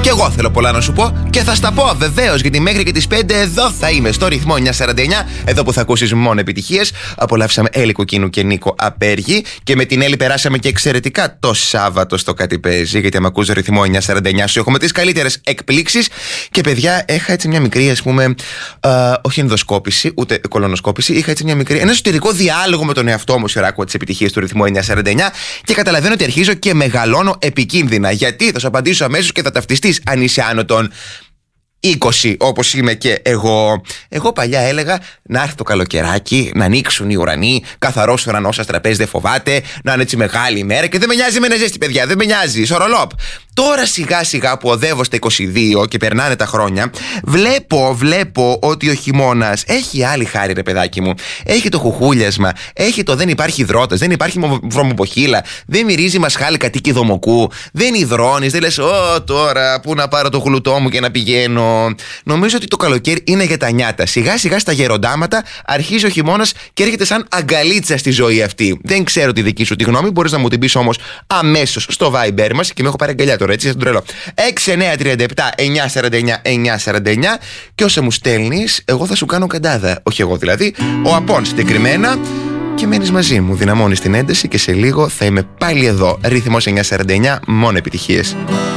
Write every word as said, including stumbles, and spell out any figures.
εγώ θέλω πολλά να σου πω και θα στα πω βεβαίως, γιατί μέχρι και τις πέντε εδώ θα είμαι στο ρυθμό εννιακόσια σαράντα εννιά. Εδώ που θα ακούσεις μόνο επιτυχίες. Απολαύσαμε Έλλη Κοκκίνου και Νίκο Απέργη. Και με την Έλλη περάσαμε και εξαιρετικά το Σάββατο στο Κάτι Παίζει. Γιατί άμα ακούς ρυθμό εννιακόσια σαράντα εννιά, σου έχουμε τις καλύτερες εκπλήξεις. Και παιδιά, είχα έτσι μια μικρή, ας πούμε, α, όχι ενδοσκόπηση, ούτε κολονοσκόπηση. Είχα έτσι μια μικρή, ένα εσωτερικό διάλογο με τον εαυτό μου σε άκουγα τις επιτυχίες του ρυθμού εννιακόσια σαράντα εννιά. Και καταλαβαίνω ότι αρχίζω και μεγαλώνω επικίνδυνα. Γιατί θα σου απαντήσω αμέσως και θα ταυτιστείς αν είσαι άνω των είκοσι, όπως είμαι και εγώ. Εγώ παλιά έλεγα να έρθει το καλοκαιράκι, να ανοίξουν οι ουρανοί, καθαρός ουρανός σας τραπέζι δεν φοβάται, να είναι έτσι μεγάλη ημέρα και δεν με νοιάζει με ένα ζέστη, παιδιά, δεν με νοιάζει, σορολόπ. Τώρα σιγά σιγά που οδεύω στα είκοσι δύο και περνάνε τα χρόνια, βλέπω, βλέπω ότι ο χειμώνας έχει άλλη χάρη, ρε παιδάκι μου. Έχει το χουχούλιασμα, έχει το δεν υπάρχει υδρότας, δεν υπάρχει βρωμοποχύλα, δεν μυρίζει μασχάλη κατοίκη δομοκού, δεν υδρώνεις, δεν λες, Ω τώρα πού να πάρω το γλουτό μου και να πηγαίνω. Νομίζω ότι το καλοκαίρι είναι για τα νιάτα. Σιγά σιγά στα γεροντάματα αρχίζει ο χειμώνας και έρχεται σαν αγκαλίτσα στη ζωή αυτή. Δεν ξέρω τη δική σου τη γνώμη, μπορείς να μου την πεις όμως αμέσως στο Viber μας και με έχω πάρει αγκαλιά τώρα, έτσι, σαν τον τρελό. έξι εννιά τρία επτά εννιακόσια σαράντα εννιά εννιακόσια σαράντα εννιά και όσα μου στέλνεις, εγώ θα σου κάνω καντάδα. Όχι εγώ δηλαδή, ο Απών συγκεκριμένα. Και μένεις μαζί μου, δυναμώνεις την ένταση και σε λίγο θα είμαι πάλι εδώ. Ρυθμός εννιακόσια σαράντα εννιά, μόνο επιτυχίες.